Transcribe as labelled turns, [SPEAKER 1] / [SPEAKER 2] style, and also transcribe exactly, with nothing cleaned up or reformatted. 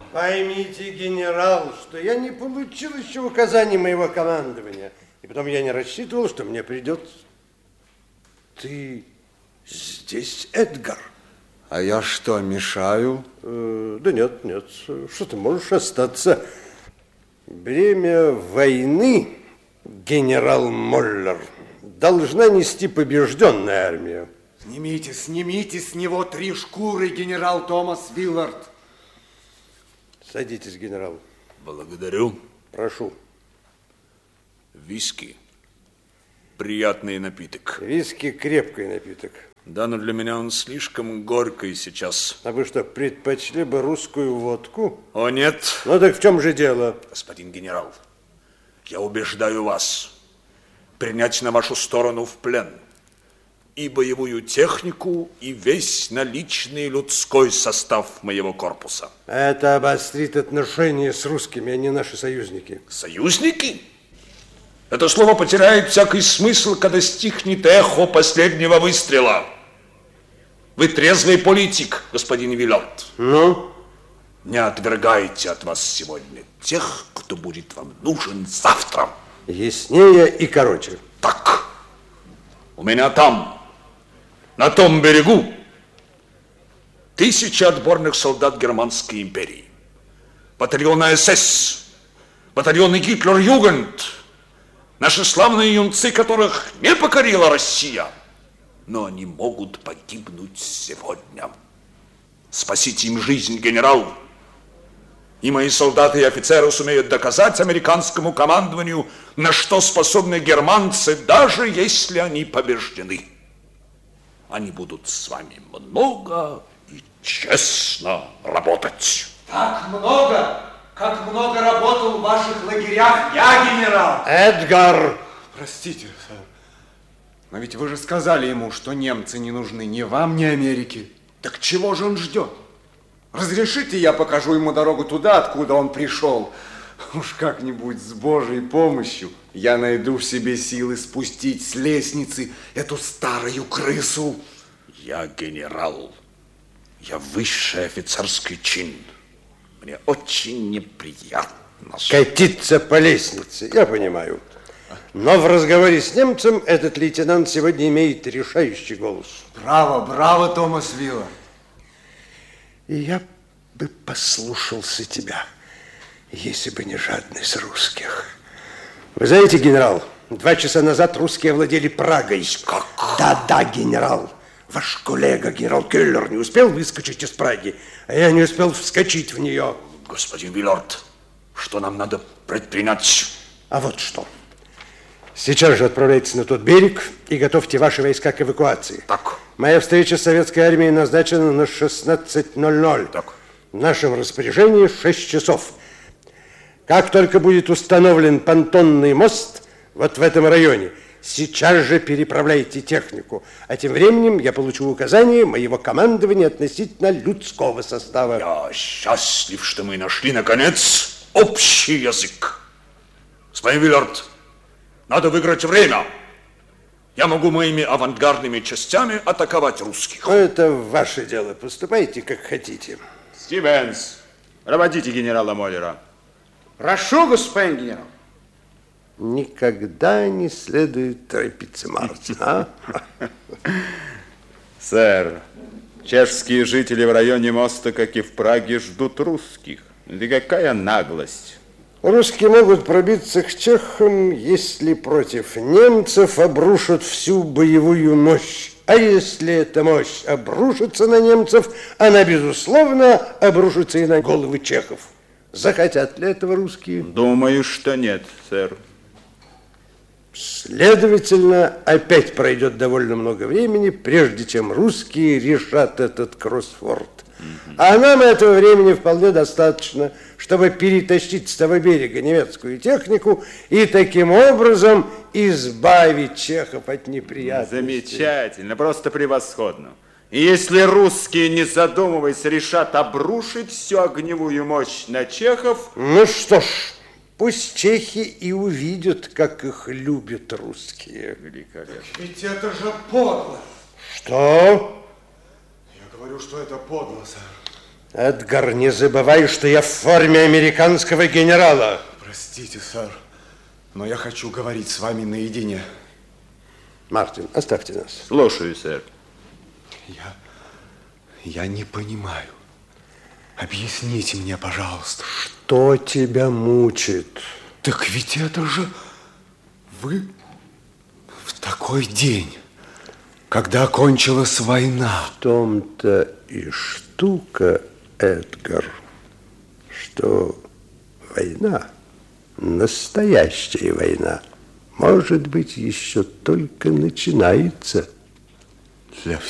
[SPEAKER 1] Поймите, генерал, что я не получил еще указаний моего командования. И потом я не рассчитывал, что мне придется... Ты здесь, Эдгар?
[SPEAKER 2] А я что, мешаю?
[SPEAKER 1] Э, да нет, нет. Что ты можешь остаться? Бремя войны, генерал Моллер, должна нести побежденная армия.
[SPEAKER 2] Снимите, снимите с него три шкуры, генерал Томас Виллард.
[SPEAKER 1] Садитесь, генерал.
[SPEAKER 3] Благодарю.
[SPEAKER 1] Прошу.
[SPEAKER 3] Виски. Приятный напиток.
[SPEAKER 1] Виски крепкий напиток.
[SPEAKER 3] Да, но для меня он слишком горький сейчас.
[SPEAKER 1] А вы что, предпочли бы русскую водку?
[SPEAKER 3] О, нет.
[SPEAKER 1] Ну так в чем же дело?
[SPEAKER 3] Господин генерал, я убеждаю вас принять на вашу сторону в плен и боевую технику, и весь наличный людской состав моего корпуса.
[SPEAKER 1] Это обострит отношения с русскими, они наши союзники.
[SPEAKER 3] Союзники? Это слово потеряет всякий смысл, когда стихнет эхо последнего выстрела. Вы трезвый политик, господин Виллард.
[SPEAKER 1] Ну?
[SPEAKER 3] Не отвергайте от вас сегодня тех, кто будет вам нужен завтра.
[SPEAKER 1] Яснее и короче.
[SPEAKER 3] Так, у меня там, на том берегу, тысячи отборных солдат Германской империи, батальоны эс эс, батальоны Гитлер-Югенд, наши славные юнцы, которых не покорила Россия, но они могут погибнуть сегодня. Спасите им жизнь, генерал, и мои солдаты и офицеры сумеют доказать американскому командованию, на что способны германцы, даже если они побеждены. Они будут с вами много и честно работать.
[SPEAKER 2] Так много, как много работал в ваших лагерях я, генерал.
[SPEAKER 1] Эдгар!
[SPEAKER 2] Простите, сэр. Но ведь вы же сказали ему, что немцы не нужны ни вам, ни Америке. Так чего же он ждет? Разрешите, я покажу ему дорогу туда, откуда он пришел. Уж как-нибудь с Божьей помощью я найду в себе силы спустить с лестницы эту старую крысу.
[SPEAKER 3] Я генерал. Я высший офицерский чин. Мне очень неприятно.
[SPEAKER 1] Катиться по лестнице, я понимаю. Но в разговоре с немцем этот лейтенант сегодня имеет решающий голос.
[SPEAKER 2] Браво, браво, Томас Виллард.
[SPEAKER 1] И я бы послушался тебя, если бы не жадность русских. Вы знаете, генерал, два часа назад русские овладели Прагой.
[SPEAKER 3] Как?
[SPEAKER 1] Да-да, генерал. Ваш коллега, генерал Келлер, не успел выскочить из Праги, а я не успел вскочить в нее.
[SPEAKER 3] Господин Виллард, что нам надо предпринять?
[SPEAKER 1] А вот что. Сейчас же отправляйтесь на тот берег и готовьте ваши войска к эвакуации.
[SPEAKER 3] Так.
[SPEAKER 1] Моя встреча с советской армией назначена на шестнадцать ноль ноль.
[SPEAKER 3] Так.
[SPEAKER 1] В нашем распоряжении шесть часов. Как только будет установлен понтонный мост вот в этом районе, сейчас же переправляйте технику. А тем временем я получу указание моего командования относительно людского состава.
[SPEAKER 3] Я счастлив, что мы нашли, наконец, общий язык. Господин Виллард, надо выиграть время. Я могу моими авангардными частями атаковать русских.
[SPEAKER 1] Это ваше дело. Поступайте, как хотите.
[SPEAKER 4] Стивенс, проводите генерала Моллера.
[SPEAKER 2] Прошу, господин генерал.
[SPEAKER 1] Никогда не следует торопиться, Мартин, а?
[SPEAKER 4] Сэр, чешские жители в районе моста, как и в Праге, ждут русских. Да какая наглость.
[SPEAKER 1] Русские могут пробиться к чехам, если против немцев обрушат всю боевую мощь. А если эта мощь обрушится на немцев, она, безусловно, обрушится и на головы чехов. Захотят ли этого русские?
[SPEAKER 4] Думаю, что нет, сэр.
[SPEAKER 1] Следовательно, опять пройдет довольно много времени, прежде чем русские решат этот кроссворд. Mm-hmm. А нам этого времени вполне достаточно, чтобы перетащить с того берега немецкую технику и таким образом избавить чехов от неприятностей.
[SPEAKER 4] Замечательно, просто превосходно. И если русские, не задумываясь, решат обрушить всю огневую мощь на чехов...
[SPEAKER 1] Ну что ж, пусть чехи и увидят, как их любят русские.
[SPEAKER 4] Великолепно.
[SPEAKER 2] Ведь это же подло.
[SPEAKER 1] Что?
[SPEAKER 2] Я говорю, что это подло, сэр.
[SPEAKER 1] Эдгар, не забывай, что я в форме американского генерала.
[SPEAKER 2] Простите, сэр, но я хочу говорить с вами наедине.
[SPEAKER 1] Мартин, оставьте нас.
[SPEAKER 4] Слушаю, сэр.
[SPEAKER 2] Я, я не понимаю. Объясните мне, пожалуйста.
[SPEAKER 1] Что тебя мучит?
[SPEAKER 2] Так ведь это же вы в такой день, когда кончилась война.
[SPEAKER 1] В том-то и штука, Эдгар, что война, настоящая война, может быть, еще только начинается.
[SPEAKER 2] Для